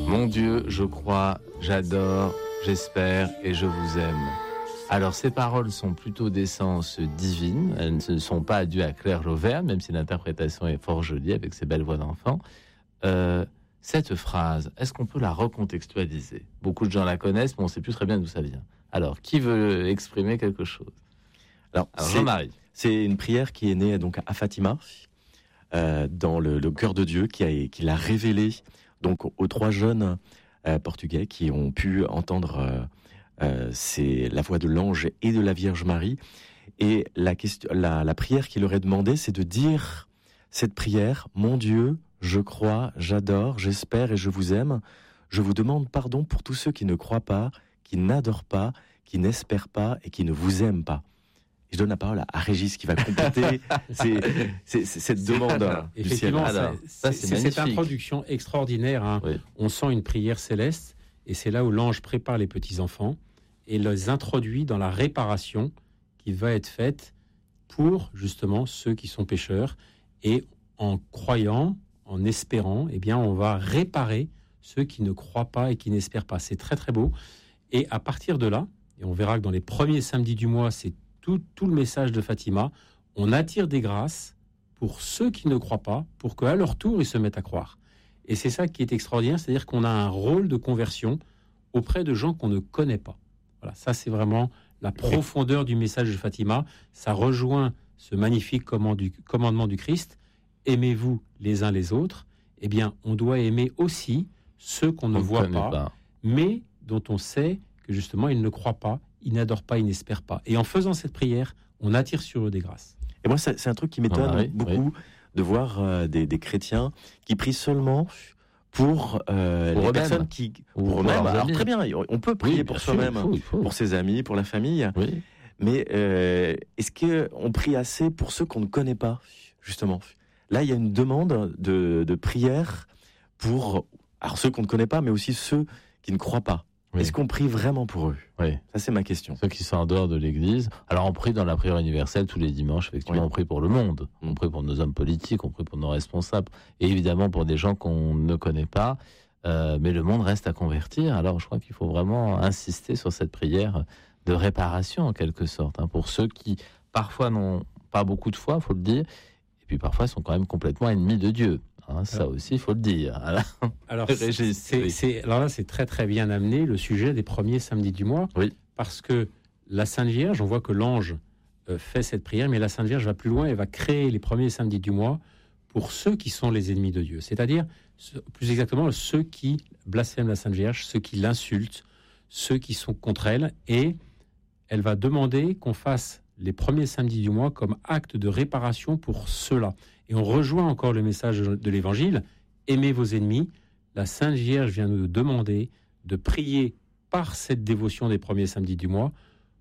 Mon Dieu, je crois, j'adore, j'espère et je vous aime. Alors, ces paroles sont plutôt d'essence divine. Elles ne sont pas dues à Claire Jauvert, même si l'interprétation est fort jolie avec ses belles voix d'enfant. Cette phrase, est-ce qu'on peut la recontextualiser ? Beaucoup de gens la connaissent, mais on ne sait plus très bien d'où ça vient. Alors, qui veut exprimer quelque chose ? Alors Jean-Marie. C'est une prière qui est née donc à Fatima, dans le cœur de Dieu, qui l'a révélée donc aux 3 jeunes portugais qui ont pu entendre c'est la voix de l'ange et de la Vierge Marie. Et la prière qui leur est demandée, c'est de dire cette prière: Mon Dieu, je crois, j'adore, j'espère et je vous aime. Je vous demande pardon pour tous ceux qui ne croient pas, qui n'adorent pas, qui n'espèrent pas et qui ne vous aiment pas. Et je donne la parole à Régis qui va compléter cette demande du ciel. Effectivement, c'est cette introduction extraordinaire. Hein. Oui. On sent une prière céleste et c'est là où l'ange prépare les petits-enfants et les introduit dans la réparation qui va être faite pour justement ceux qui sont pécheurs. Et en croyant, en espérant, eh bien, on va réparer ceux qui ne croient pas et qui n'espèrent pas. C'est très très beau. Et à partir de là, et on verra que dans les premiers samedis du mois, c'est tout le message de Fatima, on attire des grâces pour ceux qui ne croient pas, pour qu'à leur tour, ils se mettent à croire. Et c'est ça qui est extraordinaire, c'est-à-dire qu'on a un rôle de conversion auprès de gens qu'on ne connaît pas. Voilà, ça c'est vraiment la profondeur du message de Fatima. Ça rejoint ce magnifique commandement du Christ. Aimez-vous les uns les autres. Eh bien, on doit aimer aussi ceux qu'on ne voit pas, mais dont on sait que justement, ils ne croient pas, ils n'adorent pas, ils n'espèrent pas. Et en faisant cette prière, on attire sur eux des grâces. Et moi, c'est un truc qui m'étonne beaucoup de voir des chrétiens qui prient seulement pour les personnes qui... Pour eux-mêmes. Alors très bien, on peut prier pour soi-même, pour ses amis, pour la famille. Oui. Mais est-ce qu'on prie assez pour ceux qu'on ne connaît pas, justement ? Là, il y a une demande de prière pour ceux qu'on ne connaît pas, mais aussi ceux qui ne croient pas. Oui. Est-ce qu'on prie vraiment pour eux ? Oui. Ça, c'est ma question. Ceux qui sont en dehors de l'Église. Alors, on prie dans la prière universelle tous les dimanches. Effectivement, on prie pour le monde. On prie pour nos hommes politiques, on prie pour nos responsables. Et évidemment, pour des gens qu'on ne connaît pas. Mais le monde reste à convertir. Alors, je crois qu'il faut vraiment insister sur cette prière de réparation, en quelque sorte. Pour ceux qui, parfois, n'ont pas beaucoup de foi, il faut le dire. Et puis, parfois, sont quand même complètement ennemis de Dieu. Ça aussi, il faut le dire. Alors là, c'est très très bien amené le sujet des premiers samedis du mois, parce que la Sainte Vierge, on voit que l'ange fait cette prière, mais la Sainte Vierge va plus loin et va créer les premiers samedis du mois pour ceux qui sont les ennemis de Dieu, c'est-à-dire, plus exactement, ceux qui blasphèment la Sainte Vierge, ceux qui l'insultent, ceux qui sont contre elle, et elle va demander qu'on fasse les premiers samedis du mois comme acte de réparation pour ceux-là. Et on rejoint encore le message de l'Évangile, aimez vos ennemis. La Sainte Vierge vient nous demander de prier par cette dévotion des premiers samedis du mois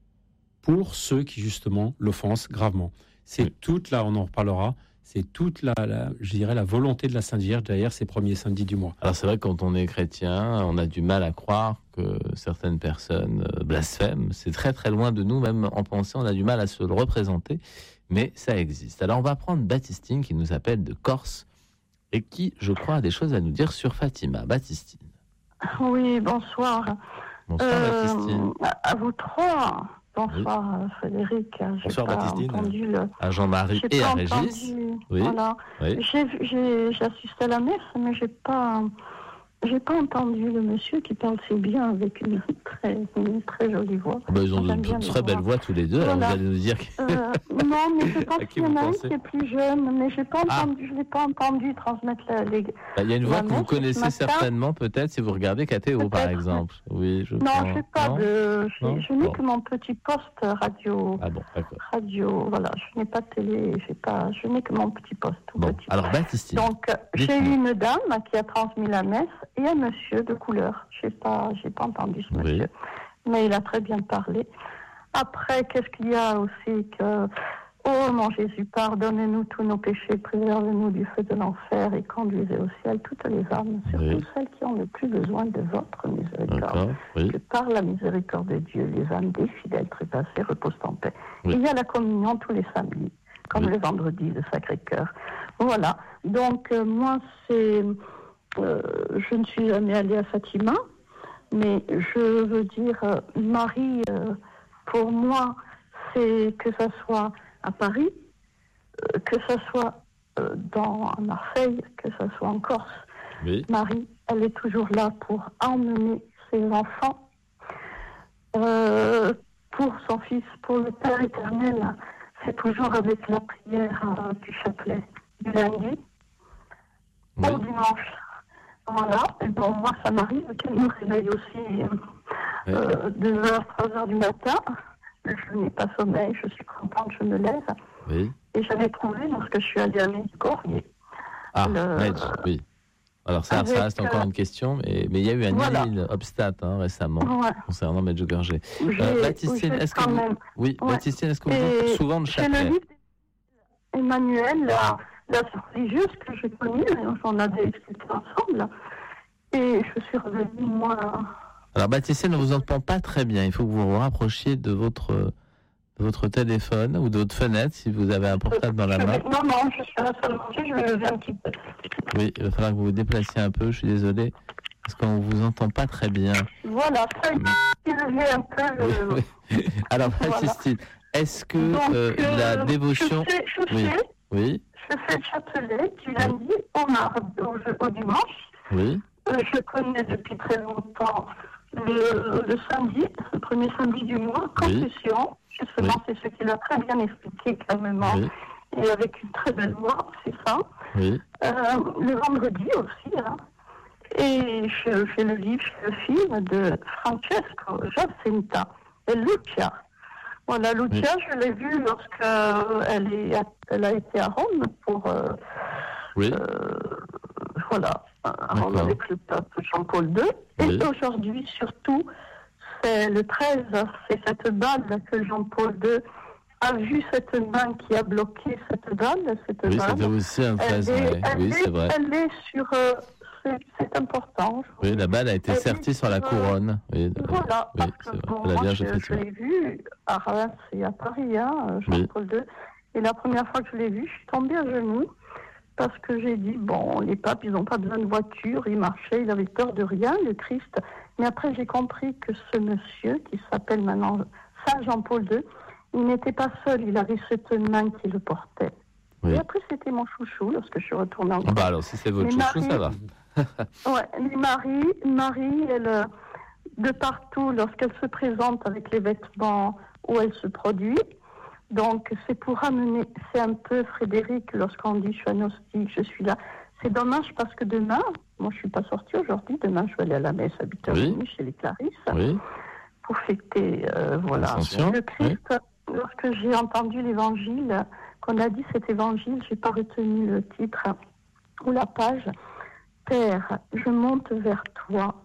pour ceux qui justement l'offensent gravement. C'est toute là, on en reparlera, c'est toute je dirais la volonté de la Sainte Vierge derrière ces premiers samedis du mois. Alors c'est vrai que quand on est chrétien, on a du mal à croire que certaines personnes blasphèment. C'est très très loin de nous, même en pensée, on a du mal à se le représenter. Mais ça existe. Alors on va prendre Baptistine qui nous appelle de Corse et qui, je crois, a des choses à nous dire sur Fatima. Baptistine. Oui, bonsoir. Bonsoir Baptistine. À vous trois. Bonsoir Frédéric. Bonsoir Baptistine. À Jean-Marie et à Régis. Oui. Voilà. Oui. J'ai assisté à la messe, mais j'ai pas entendu le monsieur qui parle si bien avec une très jolie voix. Ils ont une très belle voix tous les deux. Voilà. Alors vous allez nous dire non, mais je pense qu'il y en a un qui est plus jeune, mais je l'ai pas entendu transmettre les. Il y a une voix que vous connaissez certainement, peut-être, si vous regardez KTO, par exemple. Oui, je sais pas. Je n'ai que mon petit poste radio. Ah bon, d'accord. Radio, voilà. Je n'ai pas de télé. Je n'ai que mon petit poste. Petit. Alors Baptistine. Donc, j'ai eu une dame qui a transmis la messe. Et un monsieur de couleur. J'ai pas entendu ce monsieur. Mais il a très bien parlé. Après, qu'est-ce qu'il y a aussi que... Oh mon Jésus, pardonnez-nous tous nos péchés, préservez-nous du feu de l'enfer et conduisez au ciel toutes les âmes, surtout celles qui ont le plus besoin de votre miséricorde. Que par la miséricorde de Dieu, les âmes des fidèles trépassés reposent en paix. Il y a la communion tous les samedis, comme le vendredi de Sacré-Cœur. Voilà. Donc, moi, je ne suis jamais allée à Fatima, mais je veux dire, Marie, pour moi, c'est que ça soit à Paris, que ça soit à Marseille, que ça soit en Corse. Oui. Marie, elle est toujours là pour emmener ses enfants, pour son Fils, pour le Père éternel. C'est toujours avec la prière du chapelet du lundi au dimanche. Voilà, et bon, moi, ça m'arrive qu'elle nous réveille aussi 2h, 3h du matin. Je n'ai pas sommeil, je suis contente, je me lève. Oui. Et j'avais trouvé, lorsque je suis allée à Medjugorje. Medj, oui. Alors ça reste encore une question, mais il y a eu un email obstat récemment concernant Medjugorje. Baptistine, est-ce que Baptistine, est-ce que vous dites souvent le chapelet? C'est le livre d'Emmanuel, la religieuse que j'ai connue, on a discuté ensemble, et je suis revenue, moi... Alors Baptistine ne vous entend pas très bien, il faut que vous vous rapprochiez de votre téléphone ou de votre fenêtre, si vous avez un portable dans la main. Non, je suis à la salle de manger, je vais lever un petit peu. Oui, il va falloir que vous vous déplaciez un peu, je suis désolé, parce qu'on ne vous entend pas très bien. Voilà, ça y est, levé un peu. Oui. Alors Baptistine, est-ce que la dévotion... Je fais le chapelet du lundi au dimanche. Oui. Je connais depuis très longtemps le samedi, le premier samedi du mois, confession. Justement, c'est ce qu'il a très bien expliqué calmement. Et avec une très belle voix, c'est ça. Oui. Le vendredi aussi. Et je fais le film de Francesco Jacinta et Lucia. Voilà, Lucia, je l'ai vue lorsqu'elle a été à Rome pour... à Rome avec le pape Jean-Paul II. Et aujourd'hui, surtout, c'est le 13, c'est cette balle que Jean-Paul II a vu, cette main qui a bloqué cette balle. C'était aussi un 13 mai. C'est vrai. Elle est sur... c'est important. Oui, la balle a été sertie sur la couronne. Voilà, parce que moi, je l'ai vu à Reims et à Paris, Jean-Paul II. Et la première fois que je l'ai vu, je suis tombée à genoux parce que j'ai dit, les papes, ils n'ont pas besoin de voiture, ils marchaient, ils avaient peur de rien, le Christ. Mais après, j'ai compris que ce monsieur, qui s'appelle maintenant Saint Jean-Paul II, il n'était pas seul, il avait cette main qui le portait. Oui. Et après, c'était mon chouchou lorsque je suis retournée en Corse. Alors, si c'est votre chouchou, ça va. Mais Marie, elle, de partout, lorsqu'elle se présente avec les vêtements où elle se produit, donc c'est pour amener, c'est un peu Frédéric, lorsqu'on dit je suis agnostique, je suis là. C'est dommage parce que demain, moi je ne suis pas sortie aujourd'hui, demain je vais aller à la messe à 8h30 chez les Clarisses pour fêter le Christ. Lorsque j'ai entendu l'évangile, qu'on a dit cet évangile, je n'ai pas retenu le titre ou la page. Père, je monte vers toi.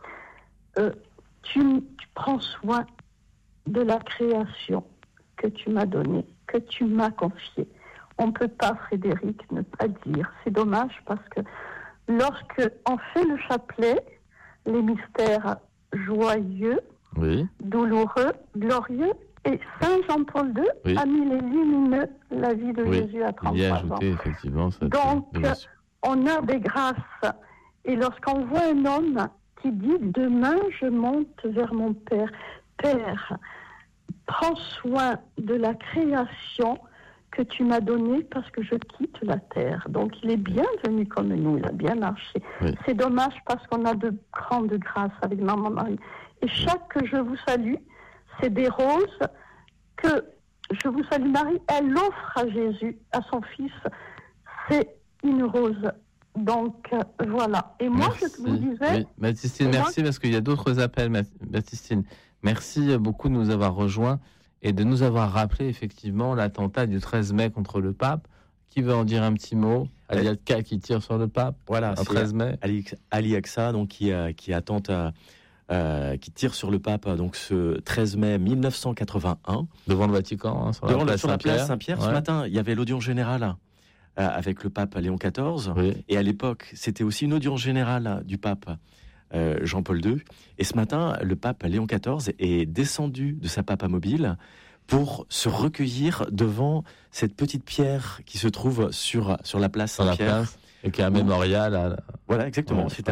Tu prends soin de la création que tu m'as donnée, que tu m'as confiée. On ne peut pas, Frédéric, ne pas dire. C'est dommage parce que lorsque on fait le chapelet, les mystères joyeux, douloureux, glorieux, et Saint Jean-Paul II a mis les lumineux, la vie de Jésus à 33 ans. Il y a ajouté effectivement cette Donc, on a des grâces. Et lorsqu'on voit un homme qui dit « Demain, je monte vers mon Père. Père, prends soin de la création que tu m'as donnée parce que je quitte la terre. » Donc, il est bien venu comme nous, il a bien marché. C'est dommage parce qu'on a de grandes grâces avec Maman Marie. Et chaque que je vous salue, c'est des roses que je vous salue Marie, elle offre à Jésus, à son fils. C'est une rose. Donc, voilà. Et moi, je vous disais... Baptistine, merci parce qu'il y a d'autres appels, Baptistine. Merci beaucoup de nous avoir rejoints et de nous avoir rappelé effectivement l'attentat du 13 mai contre le pape. Qui veut en dire un petit mot? Ali Aksa qui tire sur le pape, le 13 mai. Ali Aksa, donc, qui attente... qui tire sur le pape donc ce 13 mai 1981 devant le Vatican, sur la place Saint-Pierre. Ce matin, il y avait l'audience générale avec le pape Léon XIV, et à l'époque, c'était aussi une audience générale du pape Jean-Paul II. Et ce matin, le pape Léon XIV est descendu de sa papamobile pour se recueillir devant cette petite pierre qui se trouve sur la place Saint-Pierre. Et qui a un mémorial. Voilà, exactement. C'est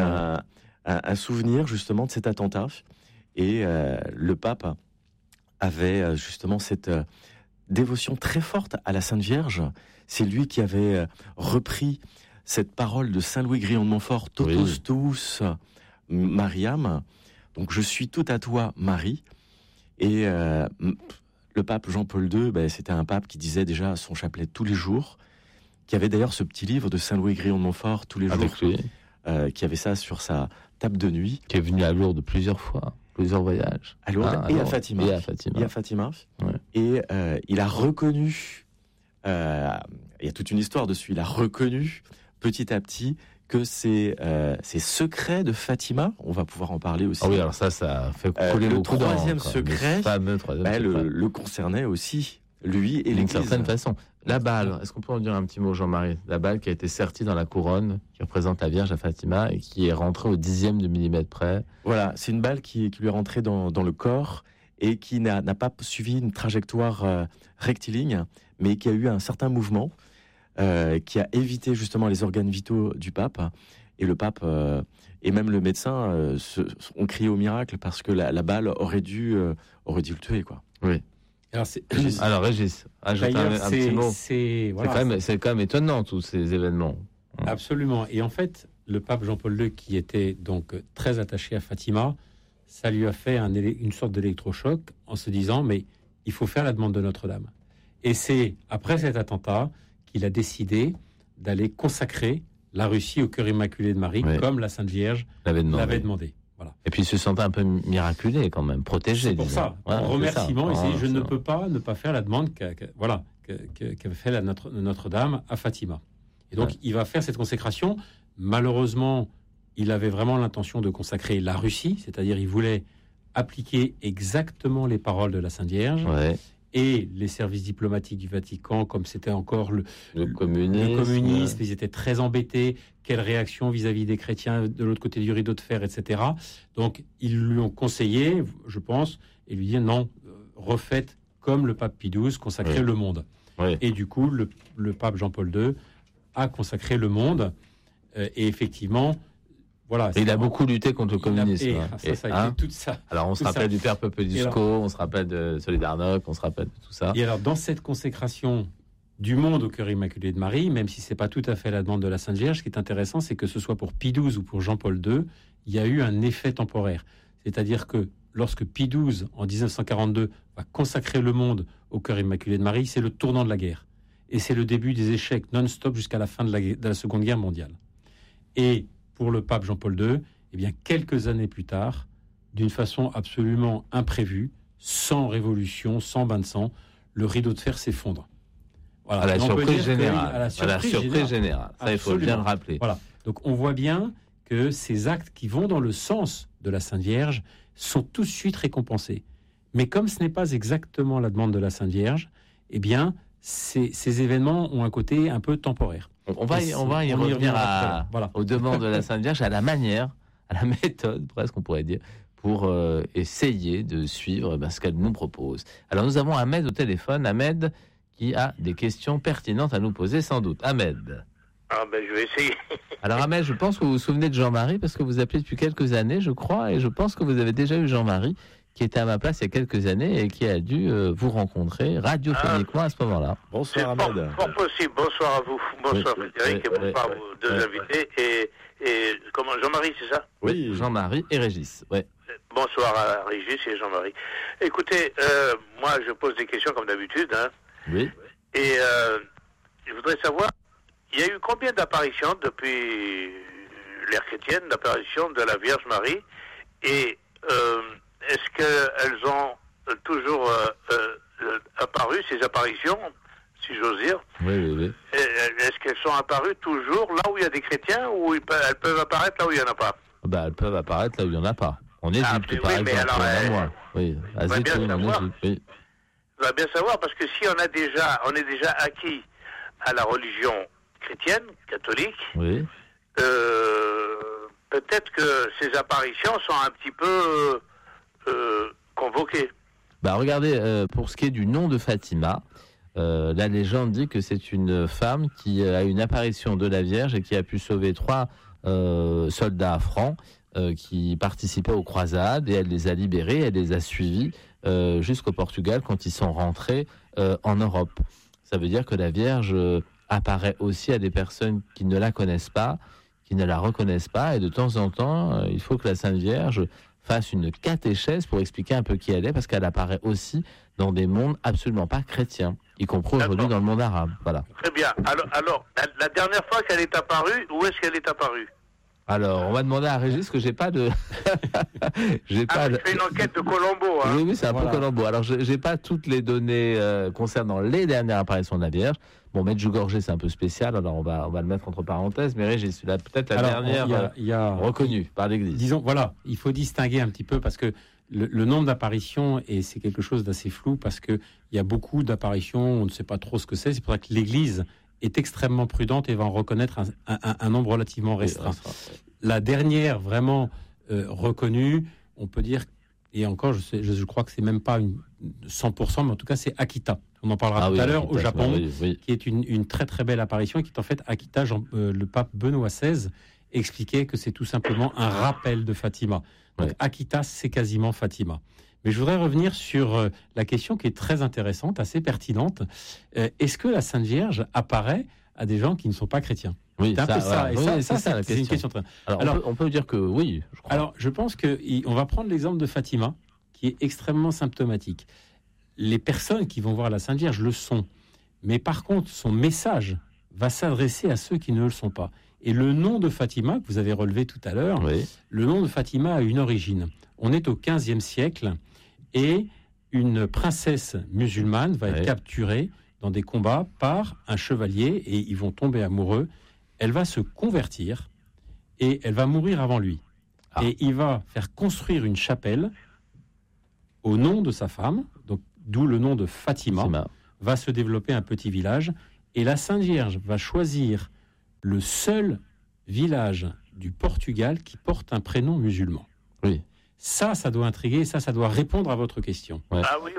un souvenir justement de cet attentat. Et le pape avait justement cette dévotion très forte à la Sainte Vierge. C'est lui qui avait repris cette parole de Saint Louis Grillon de Montfort, Totus tuus Mariam. Donc je suis tout à toi, Marie. Et le pape Jean-Paul II, c'était un pape qui disait déjà son chapelet tous les jours, qui avait d'ailleurs ce petit livre de Saint Louis Grillon de Montfort tous les jours, qui avait ça sur sa table de nuit. Qui est venu à Lourdes plusieurs fois, plusieurs voyages. À Lourdes et à Fatima. Ouais. Et il a reconnu, il y a toute une histoire dessus, il a reconnu petit à petit que ces secrets de Fatima, on va pouvoir en parler aussi. Ah oui, alors ça fait couler beaucoup d'encre. Le troisième secret, le concernait aussi, lui et l'Église. D'une certaine façon. La balle, est-ce qu'on peut en dire un petit mot, Jean-Marie? La balle qui a été sertie dans la couronne, qui représente la Vierge à Fatima, et qui est rentrée au 10e de millimètre près. Voilà, c'est une balle qui lui est rentrée dans le corps, et qui n'a pas suivi une trajectoire rectiligne, mais qui a eu un certain mouvement, qui a évité justement les organes vitaux du pape. Et le pape et même le médecin ont crié au miracle parce que la balle aurait dû le tuer, quoi. Oui. Alors Régis, ajoute un petit mot. C'est quand même étonnant tous ces événements. Absolument. Et en fait, le pape Jean-Paul II, qui était donc très attaché à Fatima, ça lui a fait une sorte d'électrochoc en se disant mais il faut faire la demande de Notre-Dame. Et c'est après cet attentat qu'il a décidé d'aller consacrer la Russie au cœur immaculé de Marie, comme la Sainte Vierge l'avait demandé. Voilà. Et puis il se sentait un peu miraculé quand même, protégé. C'est pour ça, en remerciement, il s'est dit je ne peux pas ne pas faire la demande qu'avait fait Notre-Dame à Fatima. Et donc il va faire cette consécration. Malheureusement, il avait vraiment l'intention de consacrer la Russie, c'est-à-dire il voulait appliquer exactement les paroles de la Sainte Vierge. Et les services diplomatiques du Vatican, comme c'était encore le communisme, ils étaient très embêtés. Quelle réaction vis-à-vis des chrétiens de l'autre côté du rideau de fer, etc. Donc, ils lui ont conseillé, je pense, et lui dire non, refaites comme le pape Pie XII, consacrez le monde. Et du coup, le pape Jean-Paul II a consacré le monde. Et effectivement... Voilà, il a beaucoup lutté contre le communisme. Tout ça. Alors on se rappelle du Père Popescu, on se rappelle de Solidarność, on se rappelle de tout ça. Et alors dans cette consécration du monde au cœur immaculé de Marie, même si c'est pas tout à fait la demande de la Sainte Vierge, ce qui est intéressant, c'est que ce soit pour Pie XII ou pour Jean-Paul II, il y a eu un effet temporaire. C'est-à-dire que lorsque Pie XII, en 1942, va consacrer le monde au cœur immaculé de Marie, c'est le tournant de la guerre. Et c'est le début des échecs non-stop jusqu'à la fin de la Seconde Guerre mondiale. Et pour le pape Jean-Paul II, eh bien, quelques années plus tard, d'une façon absolument imprévue, sans révolution, sans bain de sang, le rideau de fer s'effondre. Voilà. À la surprise générale. Ça, il faut bien le rappeler. Voilà. Donc, on voit bien que ces actes qui vont dans le sens de la Sainte Vierge sont tout de suite récompensés. Mais comme ce n'est pas exactement la demande de la Sainte Vierge, eh bien, ces événements ont un côté un peu temporaire. On va y revenir aux demandes de la Sainte Vierge, à la manière, à la méthode, presque on pourrait dire, pour essayer de suivre ce qu'elle nous propose. Alors nous avons Ahmed au téléphone, Ahmed qui a des questions pertinentes à nous poser sans doute. Ahmed. Je vais essayer. Alors Ahmed, je pense que vous vous souvenez de Jean-Marie, parce que vous appelez depuis quelques années, je crois, et je pense que vous avez déjà eu Jean-Marie, qui était à ma place il y a quelques années et qui a dû vous rencontrer radiophoniquement à ce moment-là. Bonsoir Ahmed. Fort possible. Bonsoir à vous. Bonsoir Frédéric et bonsoir à vos deux invités. Et comment, Jean-Marie, c'est ça? Oui, Jean-Marie et Régis. Ouais. Bonsoir à Régis et Jean-Marie. Écoutez, moi je pose des questions comme d'habitude. Oui. Et je voudrais savoir, il y a eu combien d'apparitions depuis l'ère chrétienne, d'apparitions de la Vierge Marie? Et est-ce qu'elles ont toujours apparu, ces apparitions, si j'ose dire? Oui. Est-ce qu'elles sont apparues toujours là où il y a des chrétiens, ou elles peuvent apparaître là où il n'y en a pas? Elles peuvent apparaître là où il n'y en a pas. En Égypte, par exemple, à Zétoun, en Égypte, oui. On va bien savoir, parce que si on est déjà acquis à la religion chrétienne, catholique, oui. Peut-être que ces apparitions sont un petit peu convoquées. Regardez, pour ce qui est du nom de Fatima, La légende dit que c'est une femme qui a une apparition de la Vierge et qui a pu sauver 3 soldats francs qui participaient aux croisades, et elle les a libérés, elle les a suivis jusqu'au Portugal quand ils sont rentrés en Europe. Ça veut dire que la Vierge apparaît aussi à des personnes qui ne la connaissent pas, qui ne la reconnaissent pas, et de temps en temps, il faut que la Sainte Vierge fasse une catéchèse pour expliquer un peu qui elle est, parce qu'elle apparaît aussi dans des mondes absolument pas chrétiens, y compris aujourd'hui dans le monde arabe. Voilà. Très bien. Alors la dernière fois qu'elle est apparue, où est-ce qu'elle est apparue ? Alors, on va demander à Régis que j'ai pas de... Je fais une enquête de Colombo. Hein. Oui, c'est un peu Colombo. Alors, j'ai pas toutes les données concernant les dernières apparitions de la Vierge. Bon, Medjugorje, c'est un peu spécial, alors on va le mettre entre parenthèses, mais Régis, peut-être la dernière reconnue par l'Église. Disons, voilà, il faut distinguer un petit peu, parce que le nombre d'apparitions, et c'est quelque chose d'assez flou, parce qu'il y a beaucoup d'apparitions, on ne sait pas trop ce que c'est pour ça que l'Église est extrêmement prudente et va en reconnaître un nombre relativement restreint. La dernière vraiment reconnue, on peut dire, et encore, je crois que c'est même pas 100%, mais en tout cas, c'est Akita. On en parlera tout à l'heure, Akita, au Japon, qui est une très très belle apparition, et qui est en fait Akita. Le pape Benoît XVI expliquait que c'est tout simplement un rappel de Fatima. Donc Akita, c'est quasiment Fatima. Mais je voudrais revenir sur la question qui est très intéressante, assez pertinente. Est-ce que la Sainte Vierge apparaît à des gens qui ne sont pas chrétiens ? Oui, c'est un peu ça. Et c'est une question. Alors, on peut dire que oui, je crois. Alors, je pense qu'on va prendre l'exemple de Fatima, qui est extrêmement symptomatique. Les personnes qui vont voir la Sainte Vierge le sont. Mais par contre, son message va s'adresser à ceux qui ne le sont pas. Et le nom de Fatima, que vous avez relevé tout à l'heure, le nom de Fatima a une origine. On est au XVe siècle, et une princesse musulmane va être capturée dans des combats par un chevalier, et ils vont tomber amoureux. Elle va se convertir et elle va mourir avant lui. Et il va faire construire une chapelle au nom de sa femme, donc d'où le nom de Fatima. Va se développer un petit village, et la Sainte Vierge va choisir le seul village du Portugal qui porte un prénom musulman. Oui. Ça doit intriguer, ça doit répondre à votre question. Ouais. Ah oui.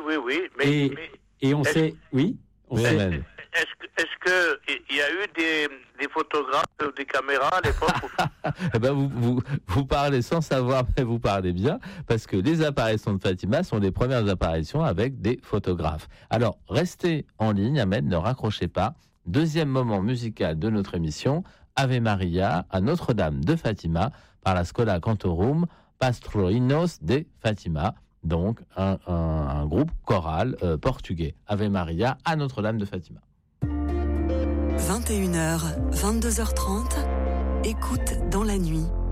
Et on sait... Oui, on sait... Est-ce qu'il y a eu des photographes, des caméras à l'époque vous parlez sans savoir, mais vous parlez bien, parce que les apparitions de Fatima sont les premières apparitions avec des photographes. Alors, restez en ligne, Ahmed, ne raccrochez pas. Deuxième moment musical de notre émission, Ave Maria à Notre-Dame de Fatima, par la Schola Cantorum Pastroinos de Fatima, donc un groupe choral portugais. Ave Maria à Notre-Dame de Fatima. 21h, 22h30, écoute dans la nuit.